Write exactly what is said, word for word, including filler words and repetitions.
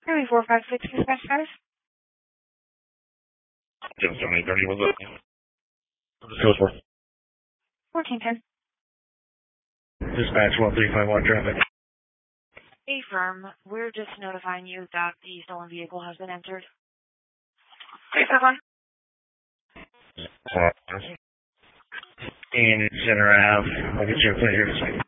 Three four five six dispatch status. Just seventy thirty. What's up? Goes for Fourteen ten. dispatch one three five one traffic. Affirm. We're just notifying you that the stolen vehicle has been entered. Three five one. In Center Ave. I'll get you a pleasure.